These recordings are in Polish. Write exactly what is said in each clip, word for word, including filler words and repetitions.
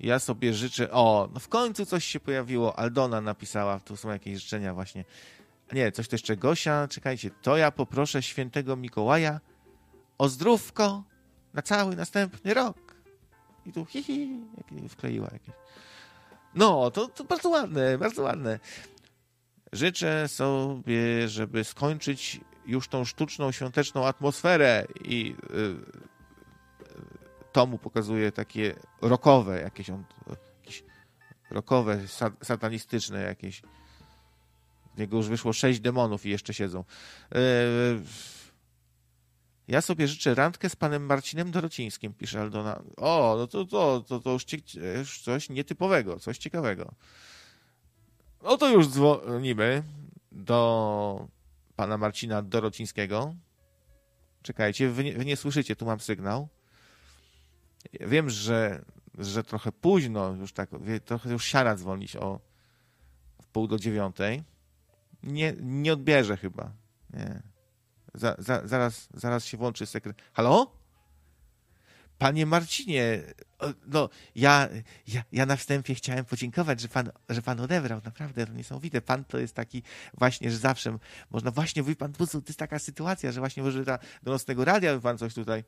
Ja sobie życzę... O, no w końcu coś się pojawiło. Aldona napisała, tu są jakieś życzenia właśnie. Nie, coś to jeszcze Gosia. Czekajcie, to ja poproszę świętego Mikołaja o zdrówko na cały następny rok. I tu hi, hi wkleiła jakieś. No, to, to bardzo ładne, bardzo ładne. Życzę sobie, żeby skończyć już tą sztuczną, świąteczną atmosferę i y, Tomu pokazuje takie rockowe, jakieś, on, jakieś rockowe, satanistyczne jakieś. W niego już wyszło sześć demonów i jeszcze siedzą. Y, ja sobie życzę randkę z panem Marcinem Dorocińskim, pisze Aldona. O, no to, to, to, to już, cie- już coś nietypowego, coś ciekawego. No to już dzwonimy do pana Marcina Dorocińskiego. Czekajcie, wy nie, wy nie słyszycie, tu mam sygnał. Ja wiem, że, że trochę późno, już tak, trochę już siara dzwonić o w pół do dziewiątej. Nie, nie odbierze chyba. Nie. Za, za, zaraz, zaraz się włączy sekret. Halo? Panie Marcinie, no ja, ja, ja na wstępie chciałem podziękować, że pan, że pan odebrał. Naprawdę to niesamowite. Pan to jest taki właśnie, że zawsze można właśnie, mówi pan, to jest taka sytuacja, że właśnie może do nocnego radia pan coś tutaj.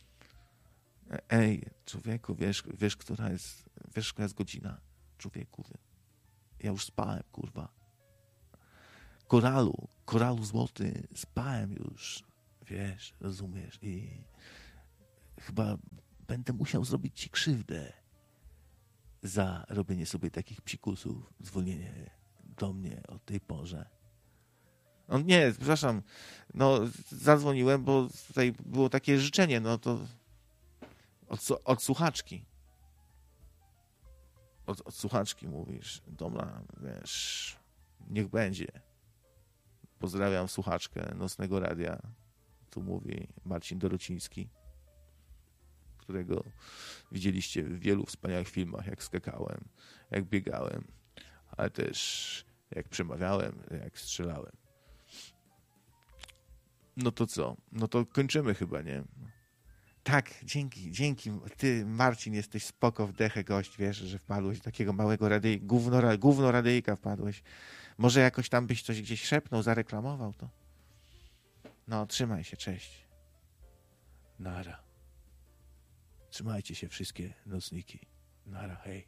Ej, człowieku, wiesz, wiesz, która jest, wiesz, która jest godzina? Człowieku, ja już spałem, kurwa. Koralu, koralu złoty, spałem już, wiesz, rozumiesz, i chyba będę musiał zrobić ci krzywdę za robienie sobie takich psikusów, dzwonienie do mnie o tej porze. No nie, przepraszam, no zadzwoniłem, bo tutaj było takie życzenie, no to od, od słuchaczki. Od, od słuchaczki mówisz, dobra, wiesz, niech będzie. Pozdrawiam słuchaczkę Nocnego Radia. Tu mówi Marcin Dorociński, którego widzieliście w wielu wspaniałych filmach, jak skakałem, jak biegałem, ale też jak przemawiałem, jak strzelałem. No to co? No to kończymy chyba, nie? Tak, dzięki, dzięki. Ty, Marcin, jesteś spoko w dechę gość, wiesz, że wpadłeś do takiego małego radyjka, gówno, gówno radyjka wpadłeś. Może jakoś tam byś coś gdzieś szepnął, zareklamował to. No, trzymaj się, cześć. Nara. Trzymajcie się wszystkie nocniki. Nara, hej.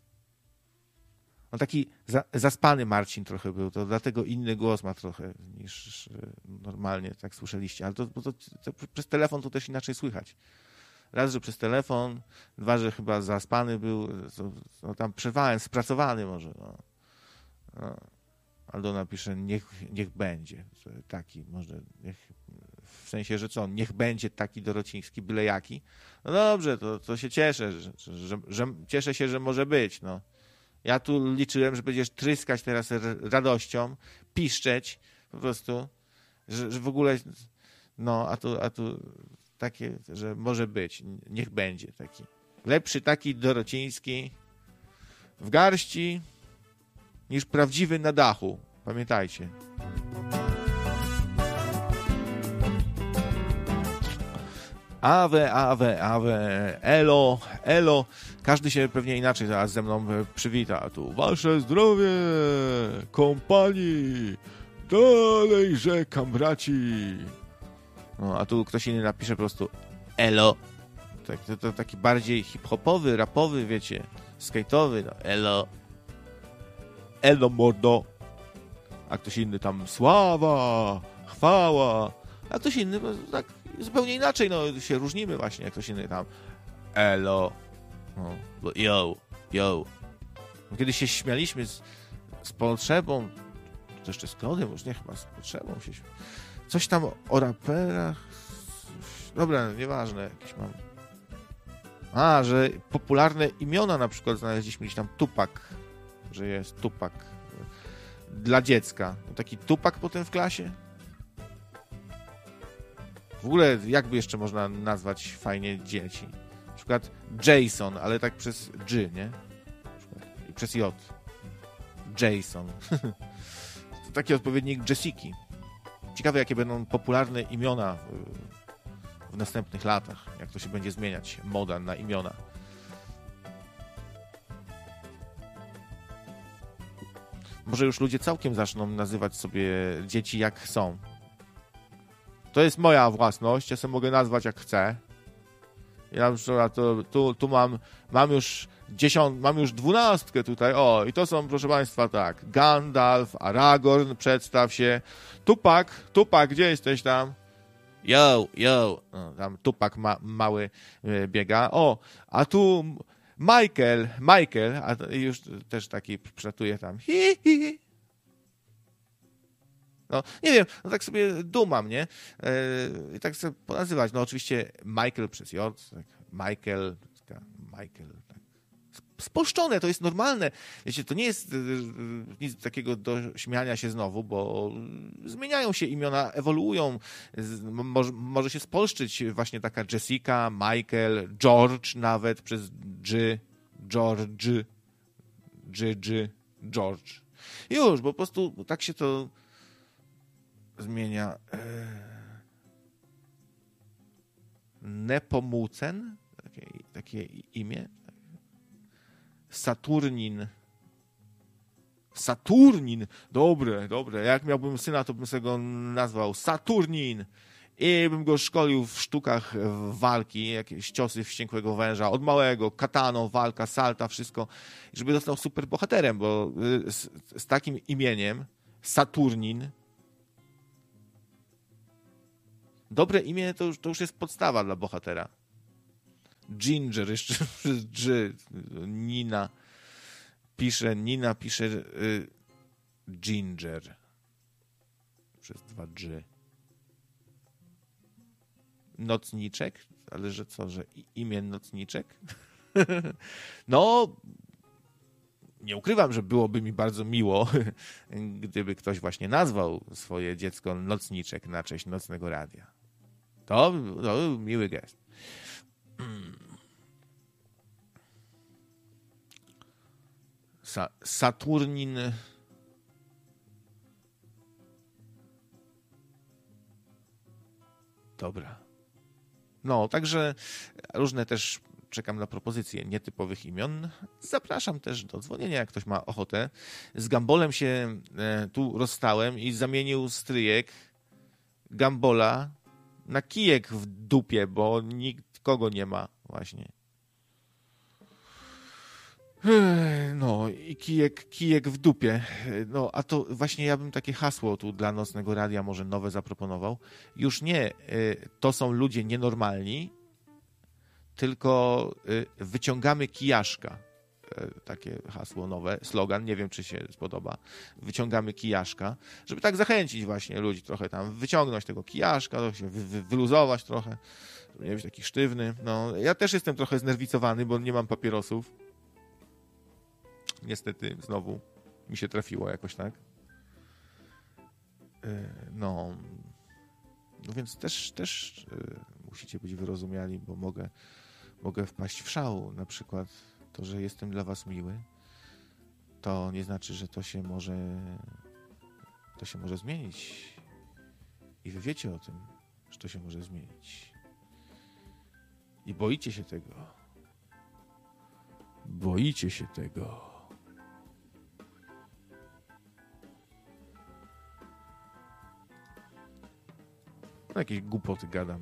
On taki za, zaspany Marcin trochę był, to dlatego inny głos ma trochę niż normalnie, tak słyszeliście. Ale to, to, to przez telefon to też inaczej słychać. Raz, że przez telefon, dwa, że chyba zaspany był, to, no tam przerwałem, spracowany może. No. No. Aldona pisze, niech, niech będzie taki, może, niech, w sensie, że co, niech będzie taki Dorociński, byle jaki. No dobrze, to, to się cieszę, że, że, że cieszę się, że może być, no. Ja tu liczyłem, że będziesz tryskać teraz radością, piszczeć po prostu, że, że w ogóle, no, a tu, a tu takie, że może być, niech będzie taki. Lepszy taki Dorociński w garści niż prawdziwy na dachu. Pamiętajcie. Awe, awe, awe, elo, elo. Każdy się pewnie inaczej zaraz ze mną przywita. Tu wasze zdrowie, kompanii, dalej rzekam braci. No, a tu ktoś inny napisze po prostu elo. Tak, to, to taki bardziej hip-hopowy, rapowy, wiecie, skate'owy, no, elo. Elo mordo. A ktoś inny tam sława, chwała. A ktoś inny no, tak zupełnie inaczej, no się różnimy właśnie, jak ktoś inny tam elo. No, yo, yo. Kiedyś się śmialiśmy z, z potrzebą, to jeszcze z kodem, już nie chyba z potrzebą się śmialiśmy. Coś tam o raperach. Dobra, nieważne, jakieś mam. A, że popularne imiona na przykład znaleźliśmy gdzieś tam Tupac, że jest Tupac dla dziecka. Taki Tupac potem w klasie. W ogóle jakby jeszcze można nazwać fajnie dzieci? Na przykład Jason, ale tak przez G, nie? I przez J. Jason. To taki odpowiednik Jessiki. Ciekawe, jakie będą popularne imiona w, w następnych latach. Jak to się będzie zmieniać, moda na imiona. Może już ludzie całkiem zaczną nazywać sobie dzieci jak chcą. To jest moja własność, ja sobie mogę nazwać jak chcę. Ja na przykład to, tu, tu mam, mam już dziesiąt, mam już dwunastkę tutaj, o, i to są, proszę Państwa, tak, Gandalf, Aragorn, przedstaw się, Tupak, Tupak, gdzie jesteś tam? Yo, yo, no, tam Tupak ma, mały y, biega, o, a tu Michael, Michael, a to już też taki przelatuje tam, hi, hi, hi. No, nie wiem, no tak sobie dumam, nie? I yy, tak sobie ponazywać. No oczywiście Michael przez J, tak, Michael, tak, Michael, tak. Spolszczone, to jest normalne. Wiecie, to nie jest yy, nic takiego do śmiania się znowu, bo zmieniają się imiona, ewoluują. Z, może, może się spolszczyć właśnie taka Jessica, Michael, George nawet przez G, George, G, G, George. Już, bo po prostu tak się to zmienia. Nepomucen, takie, takie imię. Saturnin. Saturnin. Dobre, dobre. Jak miałbym syna, to bym sobie go nazwał Saturnin. I bym go szkolił w sztukach walki, jakieś ciosy wściekłego węża, od małego, katano, walka, salta, wszystko. Żeby został super bohaterem, bo z, z takim imieniem Saturnin, dobre imię to już, to już jest podstawa dla bohatera. Ginger, jeszcze przez G. Nina. Pisze, Nina pisze y, Ginger. Przez dwa G. Nocniczek? Ale że co, że imię Nocniczek? No, nie ukrywam, że byłoby mi bardzo miło, gdyby ktoś właśnie nazwał swoje dziecko Nocniczek na cześć Nocnego Radia. To, to był miły gest. Sa- Saturnin. Dobra. No, także różne też czekam na propozycje nietypowych imion. Zapraszam też do dzwonienia, jak ktoś ma ochotę. Z Gambolem się e, tu rozstałem i zamienił stryjek Gambola na kijek w dupie, bo nikogo nie ma właśnie. No i kijek, kijek w dupie. No a to właśnie ja bym takie hasło tu dla Nocnego Radia może nowe zaproponował. Już nie to są ludzie nienormalni, tylko wyciągamy kijaszka. Takie hasło nowe, slogan, nie wiem czy się spodoba. Wyciągamy kijaszka, żeby tak zachęcić właśnie ludzi trochę tam, wyciągnąć tego kijaszka, się wy, wy, wyluzować trochę, żeby nie być taki sztywny. No, ja też jestem trochę znerwicowany, bo nie mam papierosów. Niestety znowu mi się trafiło jakoś tak. No, no więc też, też musicie być wyrozumiali, bo mogę, mogę wpaść w szał. Na przykład to, że jestem dla was miły, to nie znaczy, że to się może to się może zmienić. I wy wiecie o tym, że to się może zmienić. I boicie się tego. Boicie się tego. No, jakieś głupoty gadam.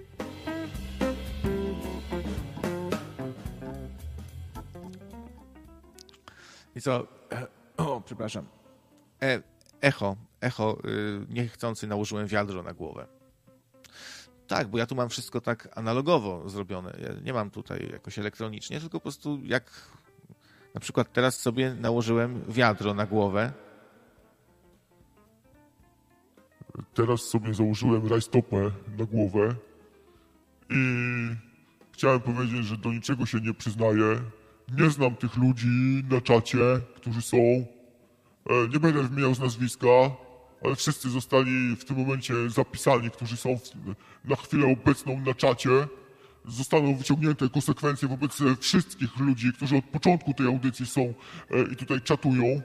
I co? O, przepraszam. E, echo, echo, yy, niechcący nałożyłem wiadro na głowę. Tak, bo ja tu mam wszystko tak analogowo zrobione. Ja nie mam tutaj jakoś elektronicznie, tylko po prostu jak na przykład teraz sobie nałożyłem wiadro na głowę. Teraz sobie założyłem rajstopę na głowę i chciałem powiedzieć, że do niczego się nie przyznaję. Nie znam tych ludzi na czacie, którzy są. Nie będę wymieniał z nazwiska, ale wszyscy zostali w tym momencie zapisani, którzy są na chwilę obecną na czacie. Zostaną wyciągnięte konsekwencje wobec wszystkich ludzi, którzy od początku tej audycji są i tutaj czatują.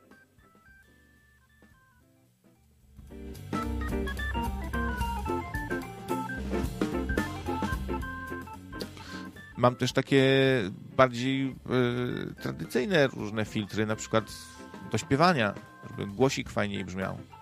Mam też takie bardziej y, tradycyjne różne filtry, na przykład do śpiewania. głosik fajniej brzmiał.